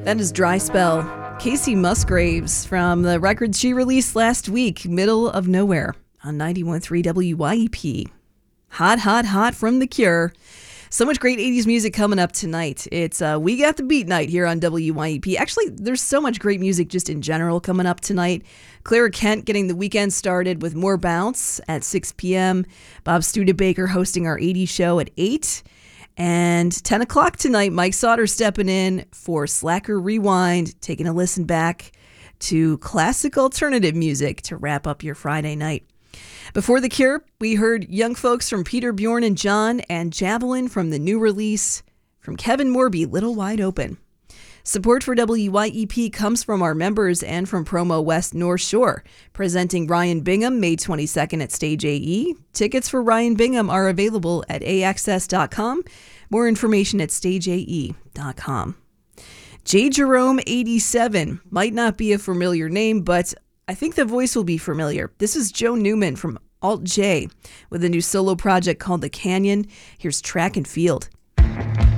That is Dry Spell. Casey Musgraves from the record she released last week, Middle of Nowhere, on 91.3 WYEP. Hot, hot, hot from The Cure. So much great 80s music coming up tonight. It's We Got the Beat night here on WYEP. Actually, there's so much great music just in general coming up tonight. Clara Kent getting the weekend started with more bounce at 6 p.m. Bob Studebaker hosting our 80s show at 8. And 10 o'clock tonight, Mike Sauter stepping in for Slacker Rewind, taking a listen back to classic alternative music to wrap up your Friday night. Before The Cure, we heard young folks from Peter, Bjorn, and John, and Javelin from the new release from Kevin Morby, Little Wide Open. Support for WYEP comes from our members and from Promo West North Shore, presenting Ryan Bingham May 22nd at Stage AE. Tickets for Ryan Bingham are available at AXS.com. More information at StageAE.com. J. Jerome 87 might not be a familiar name, but I think the voice will be familiar. This is Joe Newman from Alt J with a new solo project called The Canyon. Here's Track and Field.